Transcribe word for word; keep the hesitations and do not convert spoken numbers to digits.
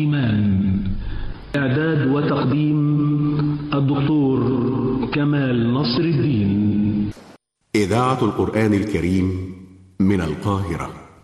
إيمان. إعداد وتقديم الدكتور كمال نصر الدين. إذاعة القرآن الكريم من القاهرة.